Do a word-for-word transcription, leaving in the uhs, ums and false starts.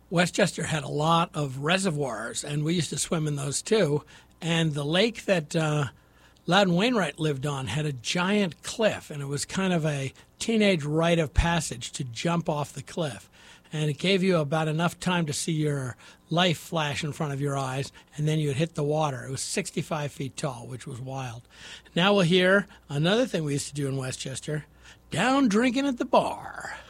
Westchester had a lot of reservoirs, and we used to swim in those too. And the lake that uh, Loudon Wainwright lived on had a giant cliff, and it was kind of a teenage rite of passage to jump off the cliff. And it gave you about enough time to see your life flash in front of your eyes, and then you'd hit the water. It was sixty-five feet tall, which was wild. Now we'll hear another thing we used to do in Westchester, down drinking at the bar.